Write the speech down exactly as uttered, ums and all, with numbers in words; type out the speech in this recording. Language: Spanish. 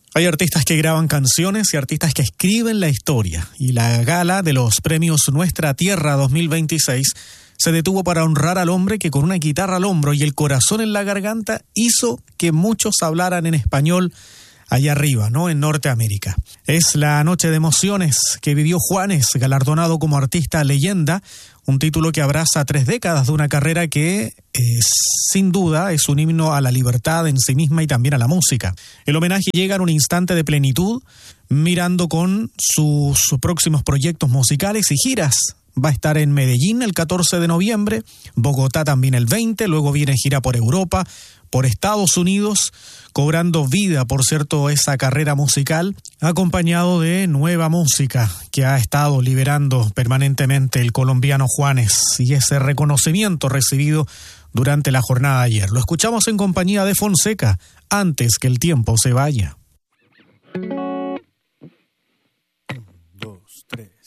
Hay artistas que graban canciones y artistas que escriben la historia. Y la gala de los premios Nuestra Tierra dos mil veintiséis se detuvo para honrar al hombre que con una guitarra al hombro y el corazón en la garganta hizo que muchos hablaran en español allá arriba, ¿no? En Norteamérica. Es la noche de emociones que vivió Juanes, galardonado como artista leyenda, un título que abraza tres décadas de una carrera que, eh, sin duda, es un himno a la libertad en sí misma y también a la música. El homenaje llega en un instante de plenitud, mirando con sus próximos proyectos musicales y giras. Va a estar en Medellín el catorce de noviembre, Bogotá también el veinte, luego viene gira por Europa, por Estados Unidos, cobrando vida, por cierto, esa carrera musical, acompañado de nueva música que ha estado liberando permanentemente el colombiano Juanes y ese reconocimiento recibido durante la jornada de ayer. Lo escuchamos en compañía de Fonseca, Antes que el tiempo se vaya. Un, dos, tres.